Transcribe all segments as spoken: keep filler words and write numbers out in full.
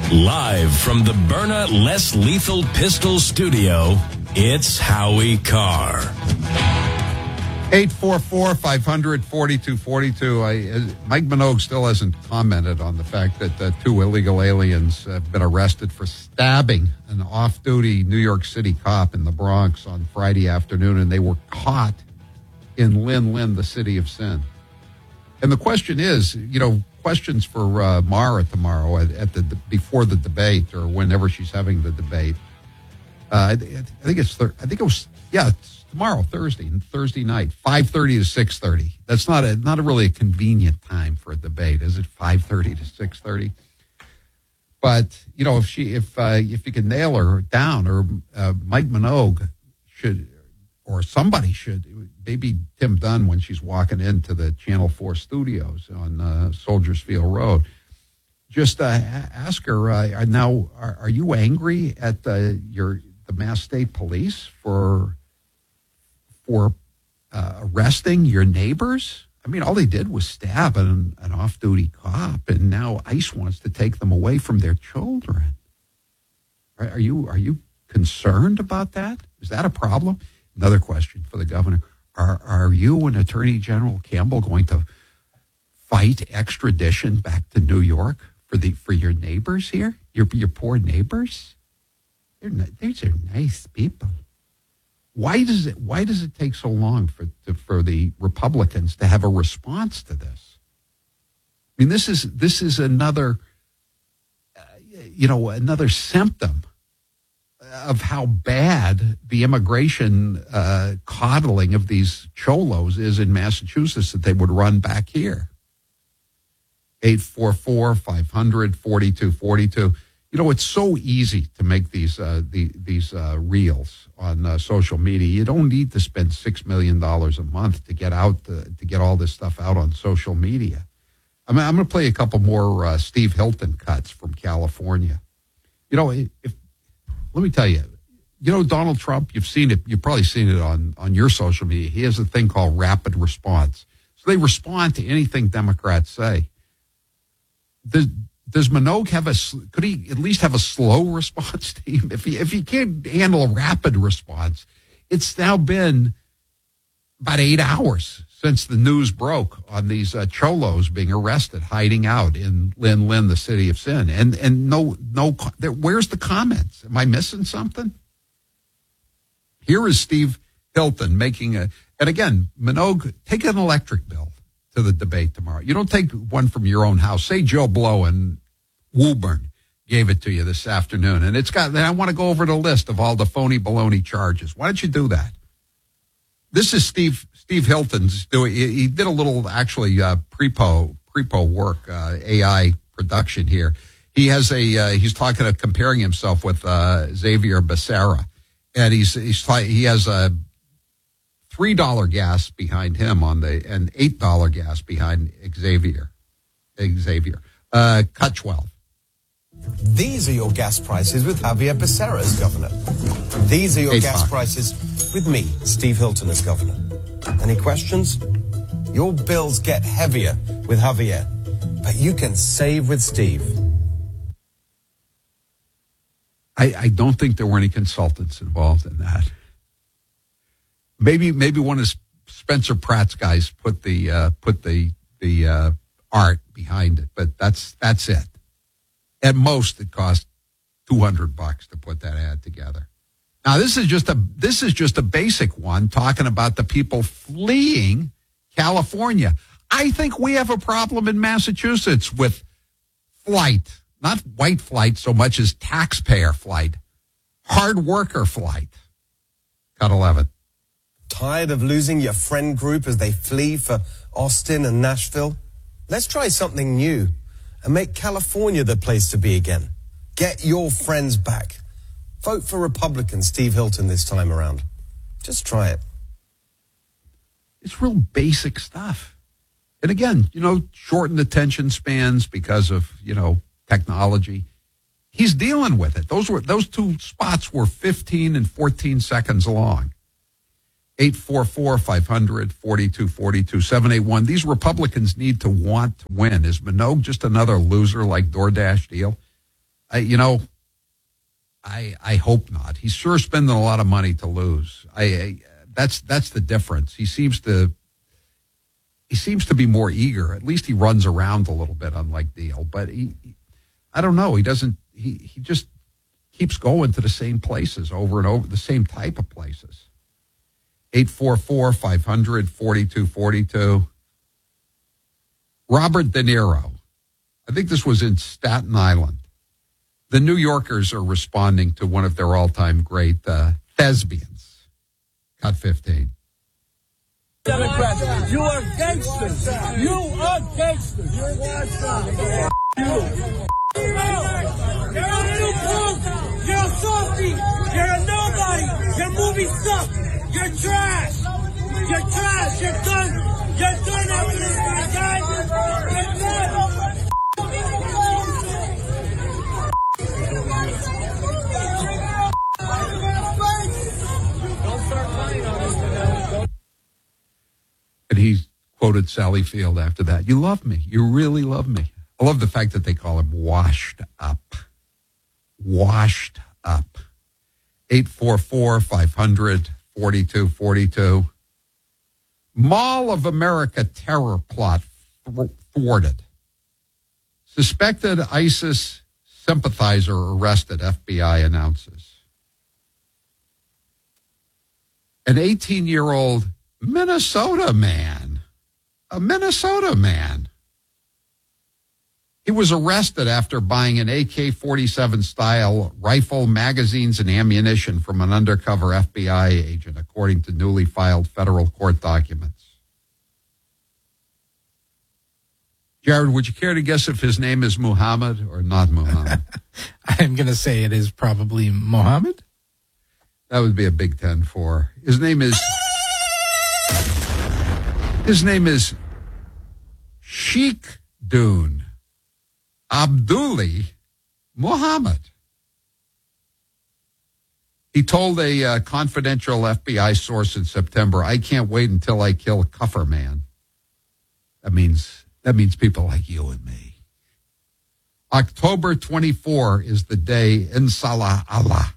Live from the Byrna Less Lethal Pistol Studio, it's Howie Carr. eight four four, five hundred, forty-two forty-two. I, uh, Mike Minogue still hasn't commented on the fact that uh, two illegal aliens have been arrested for stabbing an off-duty New York City cop in the Bronx on Friday afternoon, and they were caught in Lynn Lynn, the city of sin. And the question is, you know, questions for uh, Mara tomorrow at, at the before the debate or whenever she's having the debate. Uh, I, I think it's thir- I think it was yeah it's tomorrow Thursday Thursday night five thirty to six thirty. That's not a not a really a convenient time for a debate, is it? Five thirty to six thirty. But you know, if she if uh, if you can nail her down, or uh, Mike Minogue should, or somebody should, maybe Tim Dunn when she's walking into the Channel four studios on uh, Soldiers Field Road, just uh, ask her, uh, now, are, are you angry at uh, your the Mass State Police for, for uh, arresting your neighbors? I mean, all they did was stab an, an off-duty cop, and now ICE wants to take them away from their children. Are, are you are you concerned about that? Is that a problem? Another question for the governor. Are are you and Attorney General Campbell going to fight extradition back to New York for the for your neighbors here? Your your poor neighbors? They're not, these are nice people. Why does it why does it take so long for to, for the Republicans to have a response to this? I mean, this is this is another uh, you know another symptom of how bad the immigration uh, coddling of these cholos is in Massachusetts that they would run back here. eight four four, five hundred, forty-two forty-two. You know, it's so easy to make these uh, the, these uh, reels on uh, social media. You don't need to spend six million dollars a month to get out the, to get all this stuff out on social media. I mean, I'm going to play a couple more uh, Steve Hilton cuts from California. You know, if let me tell you, you know, Donald Trump, you've seen it, you've probably seen it on, on your social media. He has a thing called rapid response. So they respond to anything Democrats say. Does, does Minogue have a, could he at least have a slow response team? If he, if he can't handle a rapid response, it's now been about eight hours since the news broke on these uh, cholos being arrested, hiding out in Lynn Lynn, the city of sin. And and no, no, there, where's the comments? Am I missing something? Here is Steve Hilton making a, and again, Minogue, take an electric bill to the debate tomorrow. You don't take one from your own house. Say Joe Blow in Woburn gave it to you this afternoon. And it's got, I want to go over the list of all the phony baloney charges. Why don't you do that? This is Steve Steve Hilton's doing. He did a little actually uh, pre-po pre-po work, uh, A I production here. He has a uh, he's talking of comparing himself with uh, Xavier Becerra, and he's he's he has a three dollar gas behind him on the and eight dollar gas behind Xavier. Xavier, uh, cut twelve. These are your gas prices with Javier Becerra as governor. These are your Eight gas five. prices with me, Steve Hilton, as governor. Any questions? Your bills get heavier with Javier, but you can save with Steve. I, I don't think there were any consultants involved in that. Maybe maybe one of Spencer Pratt's guys put the uh, put the the uh, art behind it, but that's that's it. At most, it cost two hundred bucks to put that ad together. Now, this is just a this is just a basic one talking about the people fleeing California. I think we have a problem in Massachusetts with flight, not white flight so much as taxpayer flight, hard worker flight. Cut eleven. Tired of losing your friend group as they flee for Austin and Nashville? Let's try something new and make California the place to be again. Get your friends back. Vote for Republican Steve Hilton this time around. Just try it. It's real basic stuff. And again, you know, shortened attention spans because of, you know, technology. He's dealing with it. Those were those two spots were fifteen and fourteen seconds long. eight four four, five hundred, forty-two forty-two, seven eight one. These Republicans need to want to win. Is Minogue just another loser like DoorDash deal? I, you know, I I hope not. He's sure spending a lot of money to lose. I, I that's that's the difference. He seems to he seems to be more eager. At least he runs around a little bit, unlike Deal. But he, I don't know. He doesn't. He he just keeps going to the same places over and over, the same type of places. eight four four, five hundred, forty-two forty-two. Robert De Niro. I think this was in Staten Island. The New Yorkers are responding to one of their all-time great uh, thespians. Cut fifteen. Democrats, you are gangsters. You are gangsters. You're you. You're a little punk. You're a softy. You're a nobody. Your movie sucks. You're trash. You're trash. You're done. You're done after this, guys. You're done. And he quoted Sally Field after that. You love me. You really love me. I love the fact that they call him washed up. Washed up. eight four four, five hundred, forty-two forty-two. Mall of America terror plot thwarted. Suspected ISIS sympathizer arrested, F B I announces. An eighteen-year-old Minnesota man, a Minnesota man. He was arrested after buying an A K forty-seven style rifle, magazines, and ammunition from an undercover F B I agent, according to newly filed federal court documents. Jared, would you care to guess if his name is Muhammad or not Muhammad? I'm going to say it is probably Mohammed. That would be a Big Ten four. His name is... His name is Sheikh Dune Abdulli Muhammad. He told a uh, confidential F B I source in September, I can't wait until I kill Kuffer Man. That means, that means people like you and me. October twenty-fourth is the day, Inshallah Allah.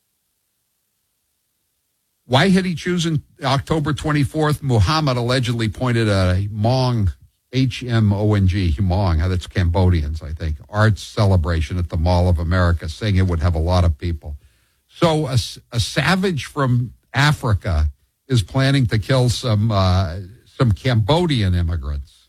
Why had he chosen October twenty-fourth? Muhammad allegedly pointed at a Hmong, H M O N G, Hmong, that's Cambodians, I think, arts celebration at the Mall of America, saying it would have a lot of people. So a, a savage from Africa is planning to kill some uh, some Cambodian immigrants.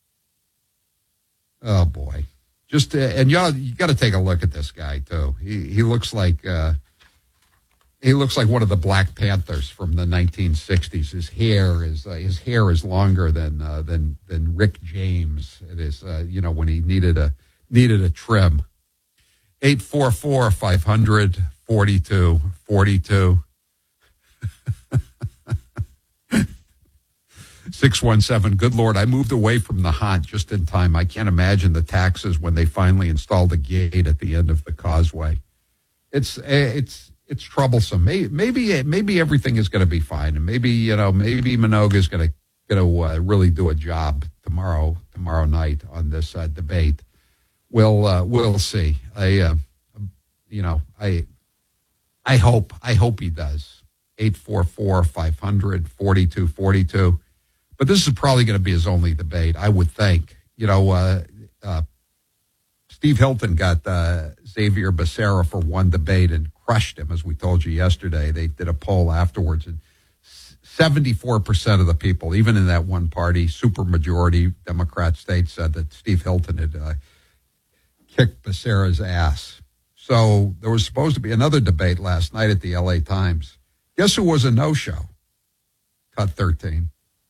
Oh, boy. Just uh, and you you got to take a look at this guy, too. He, he looks like... Uh, He looks like one of the Black Panthers from the nineteen sixties. His hair is uh, his hair is longer than uh, than than Rick James. It is uh, you know when he needed a needed a trim. Eight four four five hundred forty two forty two. Six one seven. Good Lord, I moved away from the haunt just in time. I can't imagine the taxes when they finally installed a gate at the end of the causeway. It's it's. It's troublesome. Maybe, maybe, maybe everything is going to be fine, and maybe you know, maybe Minogue is going to going to uh, really do a job tomorrow, tomorrow night on this uh, debate. We'll uh, we'll see. I, uh, you know, I, I hope, I hope he does. Eight four four five hundred forty two forty two. But this is probably going to be his only debate, I would think. You know, uh, uh, Steve Hilton got uh, Xavier Becerra for one debate and crushed him, as we told you yesterday. They did a poll afterwards, and seventy-four percent of the people, even in that one party, supermajority Democrat state, said that Steve Hilton had uh, kicked Becerra's ass. So there was supposed to be another debate last night at the L A Times. Guess who was a no-show? Cut thirteen.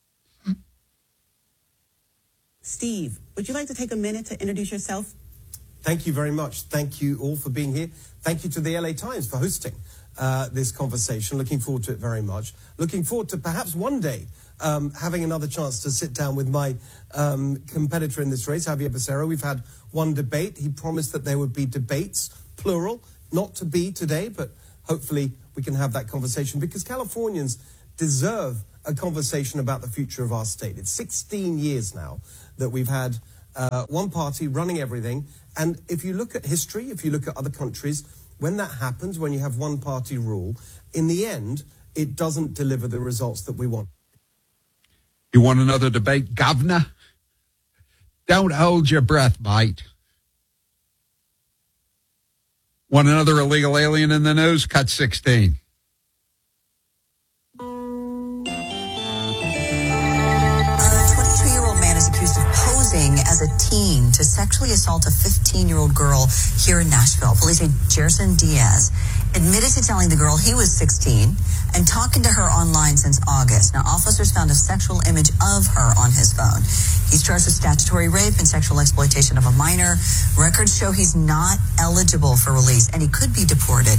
Steve, would you like to take a minute to introduce yourself? Thank you very much. Thank you all for being here. Thank you to the L A Times for hosting uh, this conversation. Looking forward to it very much. Looking forward to perhaps one day um, having another chance to sit down with my um, competitor in this race, Javier Becerra. We've had one debate. He promised that there would be debates, plural, not to be today, but hopefully we can have that conversation because Californians deserve a conversation about the future of our state. It's sixteen years now that we've had uh, one party running everything And if you look at history, if you look at other countries, when that happens, when you have one-party rule, in the end, it doesn't deliver the results that we want. You want another debate, Governor? Don't hold your breath, mate. Want another illegal alien in the news? Cut sixteen. Accused of posing as a teen to sexually assault a fifteen-year-old girl here in Nashville. Police say Jerson Diaz admitted to telling the girl he was sixteen and talking to her online since August. Now, officers found a sexual image of her on his phone. He's charged with statutory rape and sexual exploitation of a minor. Records show he's not eligible for release, and he could be deported.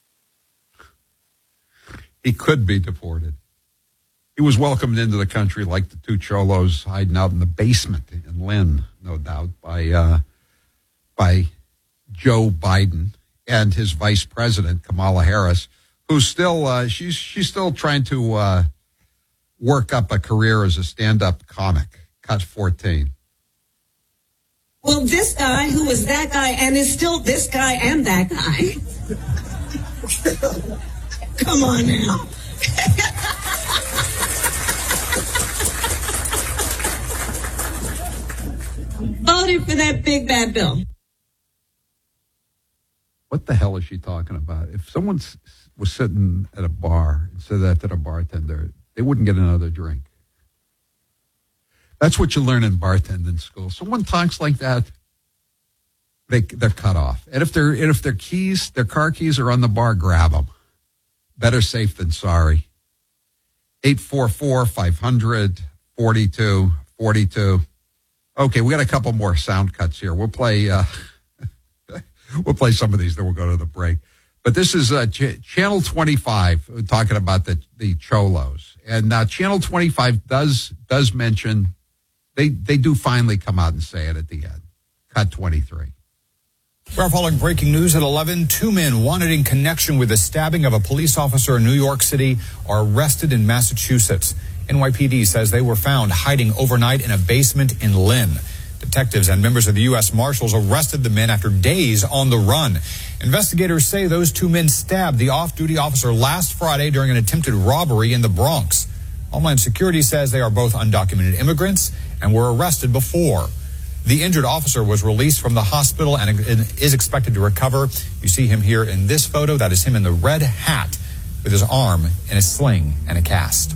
He could be deported. He was welcomed into the country like the two cholos hiding out in the basement in Lynn, no doubt, by uh, by Joe Biden and his vice president, Kamala Harris, who's still uh, she's she's still trying to uh, work up a career as a stand-up comic. Cut fourteen. Well, this guy who was that guy and is still this guy and that guy. Come on now. Voted for that big bad bill. What the hell is she talking about? If someone s- was sitting at a bar and said that to the bartender, they wouldn't get another drink. That's what you learn in bartending school. Someone talks like that, they they're cut off. And if their and if their keys, their car keys are on the bar, grab them. Better safe than sorry. eight four four, five hundred, forty-two forty-two. Okay, we got a couple more sound cuts here. We'll play uh, we'll play some of these, then we'll go to the break. But this is uh, Ch- Channel twenty-five talking about the, the cholos. And uh, Channel twenty-five does does mention, they, they do finally come out and say it at the end. Cut twenty-three. We're following breaking news at eleven. Two men wanted in connection with the stabbing of a police officer in New York City are arrested in Massachusetts. N Y P D says they were found hiding overnight in a basement in Lynn. Detectives and members of the U S Marshals arrested the men after days on the run. Investigators say those two men stabbed the off-duty officer last Friday during an attempted robbery in the Bronx. Homeland Security says they are both undocumented immigrants and were arrested before. The injured officer was released from the hospital and is expected to recover. You see him here in this photo. That is him in the red hat with his arm in a sling and a cast.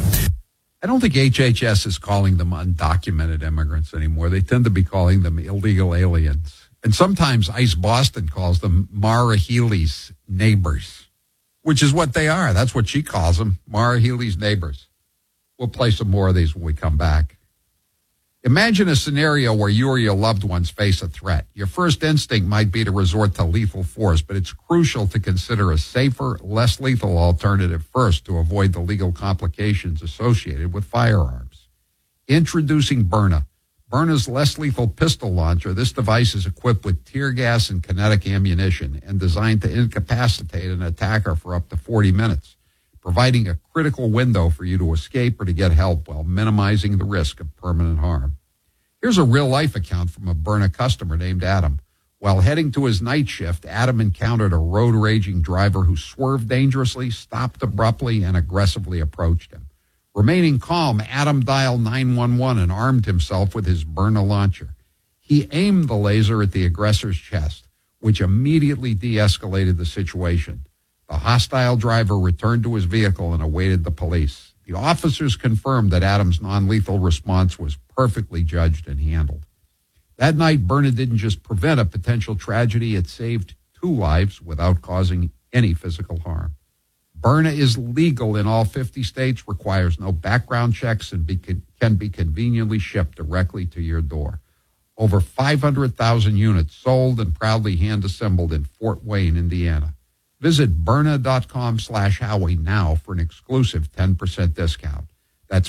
I don't think H H S is calling them undocumented immigrants anymore. They tend to be calling them illegal aliens. And sometimes ICE Boston calls them Maura Healey's neighbors, which is what they are. That's what she calls them, Maura Healey's neighbors. We'll play some more of these when we come back. Imagine a scenario where you or your loved ones face a threat. Your first instinct might be to resort to lethal force, but it's crucial to consider a safer, less lethal alternative first to avoid the legal complications associated with firearms. Introducing Byrna. Byrna's less lethal pistol launcher. This device is equipped with tear gas and kinetic ammunition and designed to incapacitate an attacker for up to forty minutes, providing a critical window for you to escape or to get help while minimizing the risk of permanent harm. Here's a real-life account from a Byrna customer named Adam. While heading to his night shift, Adam encountered a road-raging driver who swerved dangerously, stopped abruptly, and aggressively approached him. Remaining calm, Adam dialed nine one one and armed himself with his Byrna launcher. He aimed the laser at the aggressor's chest, which immediately de-escalated the situation. The hostile driver returned to his vehicle and awaited the police. The officers confirmed that Adam's non-lethal response was perfectly judged and handled. That night, Byrna didn't just prevent a potential tragedy, it saved two lives without causing any physical harm. Byrna is legal in all fifty states, requires no background checks, and be, can be conveniently shipped directly to your door. Over five hundred thousand units sold and proudly hand-assembled in Fort Wayne, Indiana. Visit Byrna.com slash Howie now for an exclusive ten percent discount. That's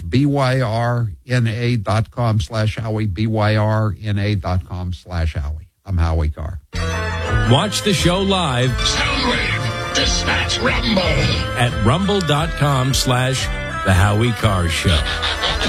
B-Y-R-N-A dot com slash Howie, B-Y-R-N-A dot com slash Howie. I'm Howie Carr. Watch the show live. Soundwave, dispatch Rumble. At rumble.com slash The Howie Carr Show.